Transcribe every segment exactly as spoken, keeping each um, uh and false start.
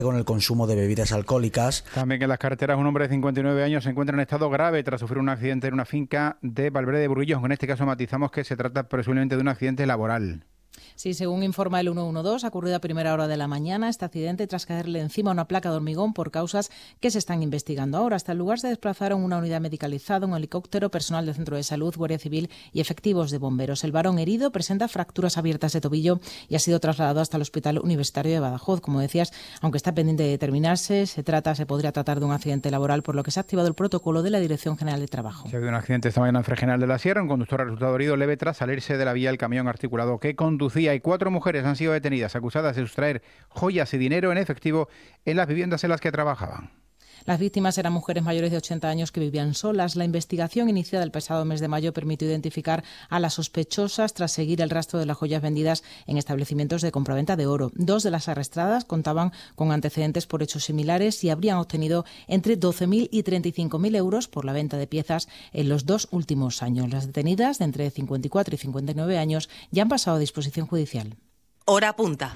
con el consumo de bebidas alcohólicas. También en las carreteras un hombre de cincuenta y nueve años se encuentra en estado grave tras sufrir un accidente en una finca de Valverde de Burguillos. En este caso matizamos que se trata presumiblemente de un accidente laboral. Sí, según informa el ciento doce, ha ocurrido a primera hora de la mañana este accidente tras caerle encima una placa de hormigón por causas que se están investigando ahora. Hasta el lugar se desplazaron una unidad medicalizada, un helicóptero, personal del centro de salud, Guardia Civil y efectivos de bomberos. El varón herido presenta fracturas abiertas de tobillo y ha sido trasladado hasta el Hospital Universitario de Badajoz. Como decías, aunque está pendiente de determinarse, se trata, se podría tratar de un accidente laboral, por lo que se ha activado el protocolo de la Dirección General de Trabajo. Se ha habido un accidente esta mañana en Fregenal de la Sierra. Un conductor ha resultado herido leve tras salirse de la vía el camión articulado que conducía, y cuatro mujeres han sido detenidas acusadas de sustraer joyas y dinero en efectivo en las viviendas en las que trabajaban. Las víctimas eran mujeres mayores de ochenta años que vivían solas. La investigación iniciada el pasado mes de mayo permitió identificar a las sospechosas tras seguir el rastro de las joyas vendidas en establecimientos de compraventa de oro. Dos de las arrestadas contaban con antecedentes por hechos similares y habrían obtenido entre doce mil y treinta y cinco mil euros por la venta de piezas en los dos últimos años. Las detenidas, de entre cincuenta y cuatro y cincuenta y nueve años, ya han pasado a disposición judicial. Hora punta.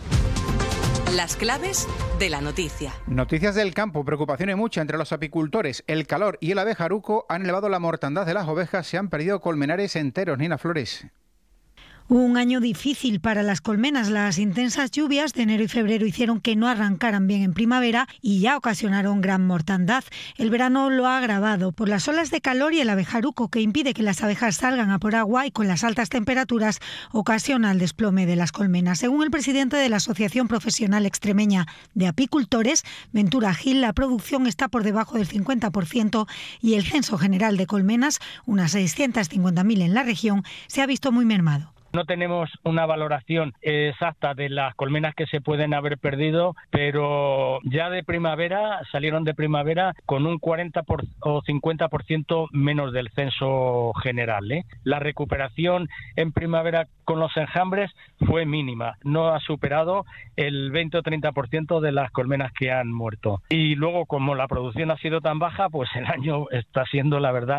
Las claves de la noticia. Noticias del campo, preocupaciones muchas entre los apicultores. El calor y el abejaruco han elevado la mortandad de las ovejas, se han perdido colmenares enteros. Nina Flores. Un año difícil para las colmenas. Las intensas lluvias de enero y febrero hicieron que no arrancaran bien en primavera y ya ocasionaron gran mortandad. El verano lo ha agravado por las olas de calor y el abejaruco, que impide que las abejas salgan a por agua, y con las altas temperaturas ocasiona el desplome de las colmenas. Según el presidente de la Asociación Profesional Extremeña de Apicultores, Ventura Gil, la producción está por debajo del cincuenta por ciento y el censo general de colmenas, unas seiscientas cincuenta mil en la región, se ha visto muy mermado. No tenemos una valoración exacta de las colmenas que se pueden haber perdido, pero ya de primavera, salieron de primavera con un cuarenta por, o cincuenta por ciento menos del censo general, ¿eh? La recuperación en primavera con los enjambres fue mínima, no ha superado el veinte o treinta por ciento de las colmenas que han muerto. Y luego, como la producción ha sido tan baja, pues el año está siendo, la verdad,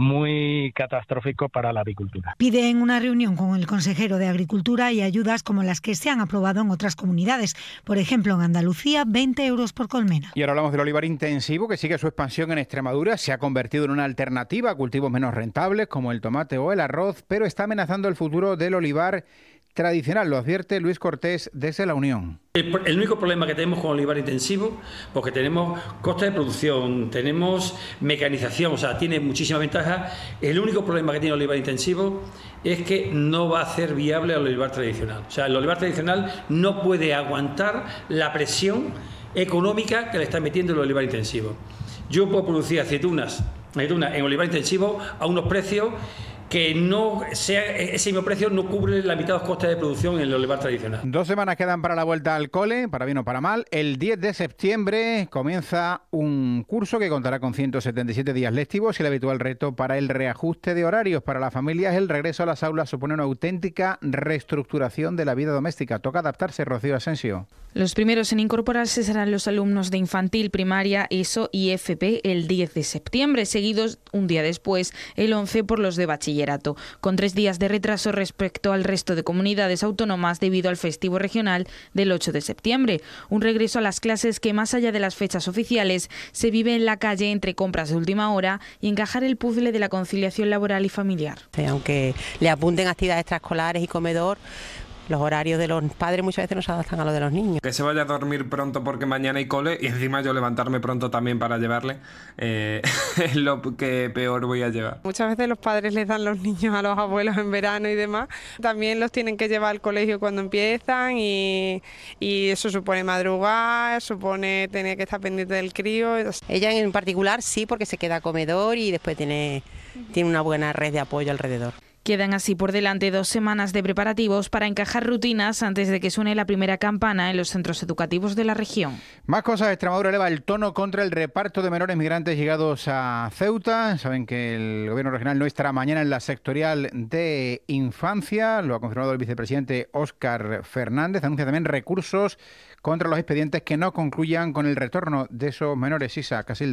muy catastrófico para la apicultura. Piden una reunión con el consejero de Agricultura y ayudas como las que se han aprobado en otras comunidades. Por ejemplo, en Andalucía, veinte euros por colmena. Y ahora hablamos del olivar intensivo, que sigue su expansión en Extremadura. Se ha convertido en una alternativa a cultivos menos rentables como el tomate o el arroz, pero está amenazando el futuro del olivar tradicional, lo advierte Luis Cortés desde La Unión. El, el único problema que tenemos con el olivar intensivo, porque tenemos costes de producción, tenemos mecanización, o sea, tiene muchísimas ventajas. El único problema que tiene el olivar intensivo es que no va a hacer viable al olivar tradicional. O sea, el olivar tradicional no puede aguantar la presión económica que le está metiendo el olivar intensivo. Yo puedo producir aceitunas, aceitunas en olivar intensivo a unos precios que no sea, ese mismo precio no cubre la mitad de los costes de producción en el olivar tradicional. Dos semanas quedan para la vuelta al cole, para bien o para mal. El diez de septiembre comienza un curso que contará con ciento setenta y siete días lectivos y el habitual reto para el reajuste de horarios. Para las familias, el regreso a las aulas supone una auténtica reestructuración de la vida doméstica. Toca adaptarse, Rocío Asensio. Los primeros en incorporarse serán los alumnos de infantil, primaria, ESO y F P el diez de septiembre, seguidos un día después, el once, por los de bachillerato, con tres días de retraso respecto al resto de comunidades autónomas debido al festivo regional del ocho de septiembre. Un regreso a las clases que, más allá de las fechas oficiales, se vive en la calle entre compras de última hora y encajar el puzzle de la conciliación laboral y familiar. Aunque le apunten actividades extraescolares y comedor, los horarios de los padres muchas veces no se adaptan a los de los niños. Que se vaya a dormir pronto porque mañana hay cole y encima yo levantarme pronto también para llevarle, eh, es lo que peor voy a llevar. Muchas veces los padres les dan los niños a los abuelos en verano y demás. También los tienen que llevar al colegio cuando empiezan y, y eso supone madrugar, supone tener que estar pendiente del crío. Ella en particular sí, porque se queda a comedor y después tiene, tiene una buena red de apoyo alrededor. Quedan así por delante dos semanas de preparativos para encajar rutinas antes de que suene la primera campana en los centros educativos de la región. Más cosas. Extremadura eleva el tono contra el reparto de menores migrantes llegados a Ceuta. Saben que el gobierno regional no estará mañana en la sectorial de infancia. Lo ha confirmado el vicepresidente Óscar Fernández. Anuncia también recursos contra los expedientes que no concluyan con el retorno de esos menores. Isa Casilda.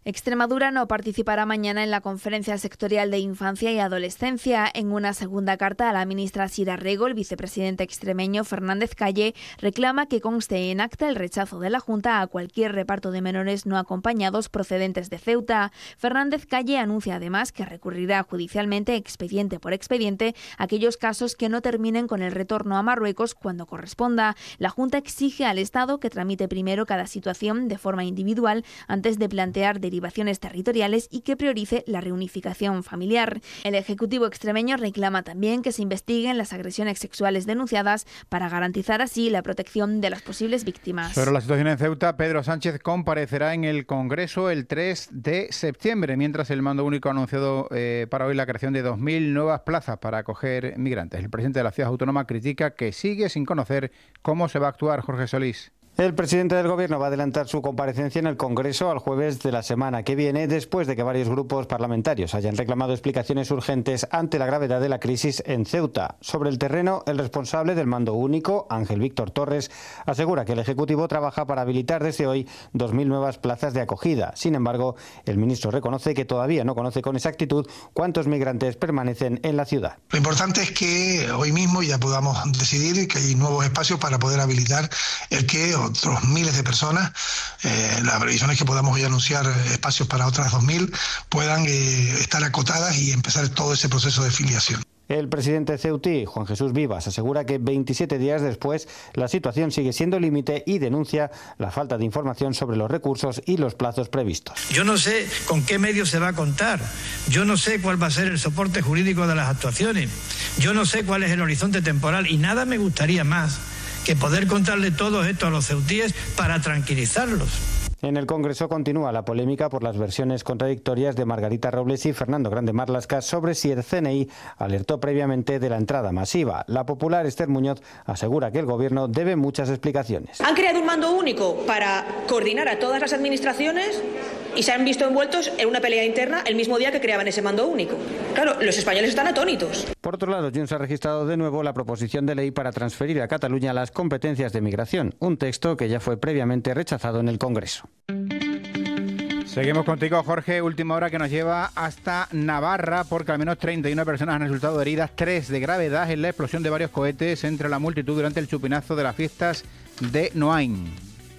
Extremadura no participará mañana en la Conferencia Sectorial de Infancia y Adolescencia. En una segunda carta a la ministra Sira Rego, el vicepresidente extremeño Fernández Calle reclama que conste en acta el rechazo de la Junta a cualquier reparto de menores no acompañados procedentes de Ceuta. Fernández Calle anuncia además que recurrirá judicialmente, expediente por expediente, aquellos casos que no terminen con el retorno a Marruecos cuando corresponda. La Junta exige al Estado que tramite primero cada situación de forma individual antes de plantear derivaciones territoriales y que priorice la reunificación familiar. El Ejecutivo extremeño reclama también que se investiguen las agresiones sexuales denunciadas para garantizar así la protección de las posibles víctimas. Sobre la situación en Ceuta, Pedro Sánchez comparecerá en el Congreso el tres de septiembre, mientras el mando único ha anunciado eh, para hoy la creación de dos mil nuevas plazas para acoger migrantes. El presidente de la ciudad autónoma critica que sigue sin conocer cómo se va a actuar. Jorge Solís. El presidente del Gobierno va a adelantar su comparecencia en el Congreso al jueves de la semana que viene, después de que varios grupos parlamentarios hayan reclamado explicaciones urgentes ante la gravedad de la crisis en Ceuta. Sobre el terreno, el responsable del mando único, Ángel Víctor Torres, asegura que el Ejecutivo trabaja para habilitar desde hoy dos mil nuevas plazas de acogida. Sin embargo, el ministro reconoce que todavía no conoce con exactitud cuántos migrantes permanecen en la ciudad. Lo importante es que hoy mismo ya podamos decidir que hay nuevos espacios para poder habilitar el que otros miles de personas, eh, la previsión es que podamos hoy anunciar espacios para otras dos mil, puedan eh, estar acotadas y empezar todo ese proceso de filiación. El presidente ceutí, Juan Jesús Vivas, asegura que veintisiete días después la situación sigue siendo límite y denuncia la falta de información sobre los recursos y los plazos previstos. Yo no sé con qué medios se va a contar, yo no sé cuál va a ser el soporte jurídico de las actuaciones, yo no sé cuál es el horizonte temporal y nada me gustaría más que poder contarle todo esto a los ceutíes para tranquilizarlos. En el Congreso continúa la polémica por las versiones contradictorias de Margarita Robles y Fernando Grande Marlaska sobre si el C N I alertó previamente de la entrada masiva. La popular Esther Muñoz asegura que el Gobierno debe muchas explicaciones. Han creado un mando único para coordinar a todas las administraciones y se han visto envueltos en una pelea interna el mismo día que creaban ese mando único. Claro, los españoles están atónitos. Por otro lado, Junts ha registrado de nuevo la proposición de ley para transferir a Cataluña las competencias de migración, un texto que ya fue previamente rechazado en el Congreso. Seguimos contigo, Jorge. Última hora que nos lleva hasta Navarra, porque al menos treinta y una personas han resultado heridas, tres de gravedad en la explosión de varios cohetes entre la multitud durante el chupinazo de las fiestas de Noain.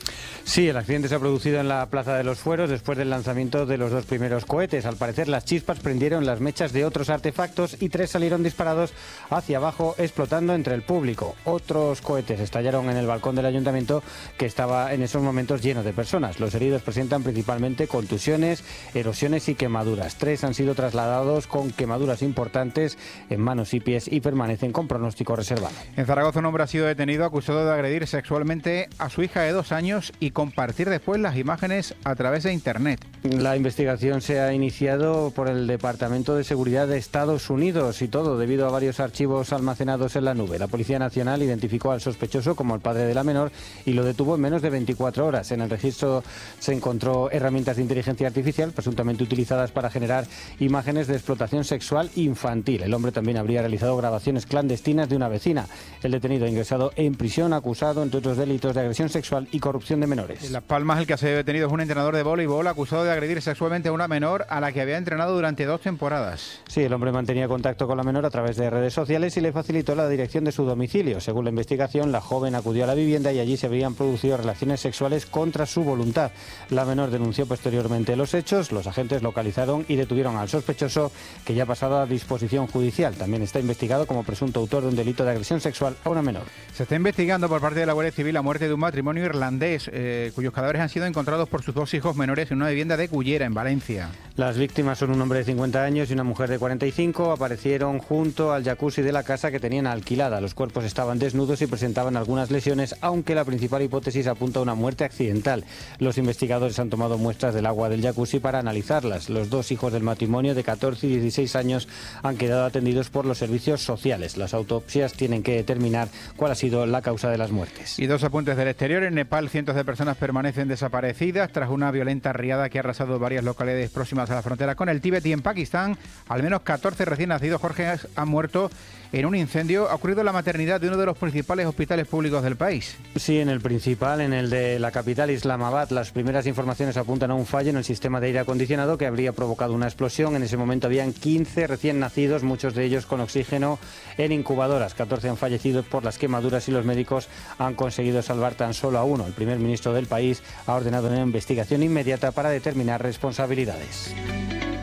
Sí, el accidente se ha producido en la Plaza de los Fueros después del lanzamiento de los dos primeros cohetes. Al parecer, las chispas prendieron las mechas de otros artefactos y tres salieron disparados hacia abajo, explotando entre el público. Otros cohetes estallaron en el balcón del ayuntamiento, que estaba en esos momentos lleno de personas. Los heridos presentan principalmente contusiones, erosiones y quemaduras. Tres han sido trasladados con quemaduras importantes en manos y pies y permanecen con pronóstico reservado. En Zaragoza, un hombre ha sido detenido acusado de agredir sexualmente a su hija de dos años y compartir después las imágenes a través de Internet. La investigación se ha iniciado por el Departamento de Seguridad de Estados Unidos y todo debido a varios archivos almacenados en la nube. La Policía Nacional identificó al sospechoso como el padre de la menor y lo detuvo en menos de veinticuatro horas. En el registro se encontró herramientas de inteligencia artificial presuntamente utilizadas para generar imágenes de explotación sexual infantil. El hombre también habría realizado grabaciones clandestinas de una vecina. El detenido ha ingresado en prisión acusado, entre otros delitos, de agresión sexual y corrupción de menores. En Las Palmas, el que ha sido detenido es un entrenador de voleibol acusado de agredir sexualmente a una menor a la que había entrenado durante dos temporadas. Sí, el hombre mantenía contacto con la menor a través de redes sociales y le facilitó la dirección de su domicilio. Según la investigación, la joven acudió a la vivienda y allí se habían producido relaciones sexuales contra su voluntad. La menor denunció posteriormente los hechos. Los agentes localizaron y detuvieron al sospechoso, que ya ha pasado a disposición judicial. También está investigado como presunto autor de un delito de agresión sexual a una menor. Se está investigando por parte de la Guardia Civil la muerte de un matrimonio irlandés eh, cuyos cadáveres han sido encontrados por sus dos hijos menores en una vivienda de Cullera, en Valencia. Las víctimas son un hombre de cincuenta años y una mujer de cuarenta y cinco. Aparecieron junto al jacuzzi de la casa que tenían alquilada. Los cuerpos estaban desnudos y presentaban algunas lesiones, aunque la principal hipótesis apunta a una muerte accidental. Los investigadores han tomado muestras del agua del jacuzzi para analizarlas. Los dos hijos del matrimonio, de catorce y dieciséis años, han quedado atendidos por los servicios sociales. Las autopsias tienen que determinar cuál ha sido la causa de las muertes. Y dos apuntes del exterior. En Nepal, cientos de personas permanecen desaparecidas tras una violenta riada que ha arrasado varias localidades próximas a la frontera con el Tíbet, y en Pakistán al menos catorce recién nacidos, Jorge, han muerto en un incendio. Ha ocurrido en la maternidad de uno de los principales hospitales públicos del país. Sí, en el principal, en el de la capital, Islamabad. Las primeras informaciones apuntan a un fallo en el sistema de aire acondicionado que habría provocado una explosión. En ese momento habían quince recién nacidos, muchos de ellos con oxígeno en incubadoras. catorce han fallecido por las quemaduras y los médicos han conseguido salvar tan solo a uno. El primer ministro del país ha ordenado una investigación inmediata para determinar responsabilidades.